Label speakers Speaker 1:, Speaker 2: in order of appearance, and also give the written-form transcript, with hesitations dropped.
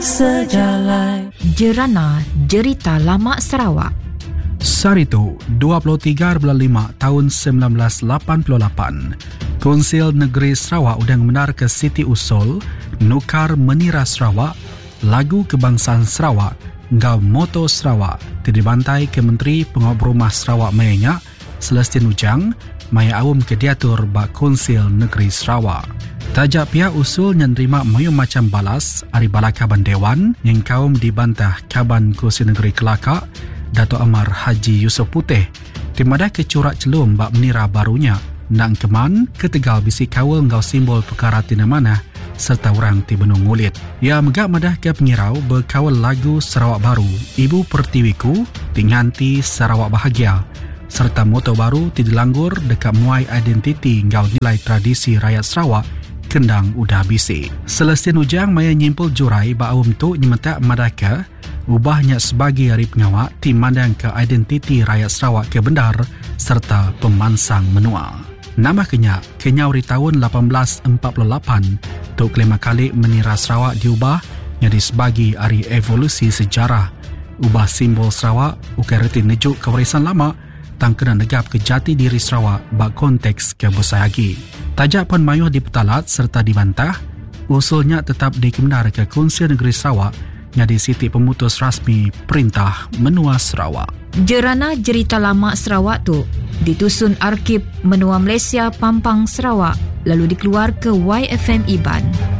Speaker 1: sejalan.
Speaker 2: Jerana Jerita Lama Sarawak.
Speaker 3: Saritu 23/5 tahun 1988, Konsil Negeri Sarawak udang menar ke Siti Usul, nukar menira Sarawak, lagu kebangsaan Sarawak, ngau moto Sarawak, dibantai ke Menteri Pengobrol Rumah Sarawak Mayanya, Celestin Ujang, maya awam ke diatur bak Konsil Negeri Sarawak. Tajak pihak usul yang nerima mayum macam balas, ari bala Kaban Dewan, yang kaum dibantah Kaban Konsil Negeri Kelakar, Dato' Amar Haji Yusof Putih, timadah ke corak celum bak menira barunya, nang keman, ketegal bisi kawal ngau simbol perkara tina mana, serta orang ti benung ngulit. Ya megak madah ke pengirau berkawal lagu Sarawak Baru, Ibu Pertiwiku, Tinghanti Sarawak Bahagia, serta moto baru ti dilanggur dekat muai identiti ngau nilai tradisi rakyat Sarawak, kendang udah bisi. Celestin Ujang maya nyimpul jurai bak awam tu nyemetak madaka, ubahnya sebagai hari pengawak tim mandang ke identiti rakyat Sarawak ke bendar serta pemansang menua. Nama kenyau di tahun 1848 untuk kelima kali menira Sarawak diubah jadi sebagai hari evolusi sejarah. Ubah simbol Sarawak ukareti nejuk kewarisan lama tang kena negap ke jati diri Sarawak bak konteks ke Busayagi. Tajak pun mayuh dipetalat serta dibantah, usulnya tetap dikebenar ke Konsil Negeri Sarawak jadi siti pemutus rasmi Perintah Menua Sarawak.
Speaker 2: Jerana Jerita Lama Sarawak tu ditusun Arkib Menua Malaysia Pampang Sarawak lalu dikeluar ke YFM Iban.